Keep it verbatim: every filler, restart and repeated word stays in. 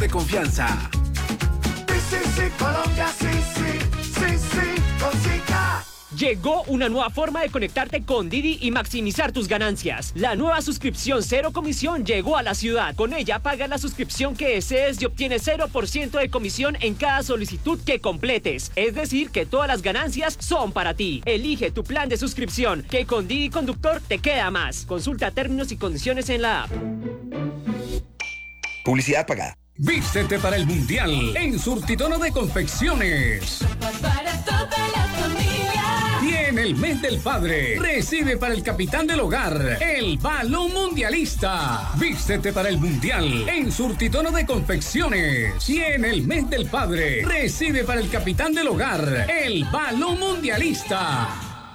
de confianza. Sí, sí, sí, Colombia, sí, sí, sí, sí, con Zika. Llegó una nueva forma de conectarte con Didi y maximizar tus ganancias. La nueva suscripción cero comisión llegó a la ciudad. Con ella pagas la suscripción que desees y obtienes cero por ciento de comisión en cada solicitud que completes. Es decir, que todas las ganancias son para ti. Elige tu plan de suscripción, que con Didi Conductor te queda más. Consulta términos y condiciones en la app. Publicidad pagada. Vístete para el Mundial en Surtitono de Confecciones. Para toda la familia. Viene el mes del padre. Recibe para el capitán del hogar el balón mundialista. Vístete para el Mundial en Surtitono de Confecciones. Viene el mes del padre. Recibe para el capitán del hogar el balón mundialista.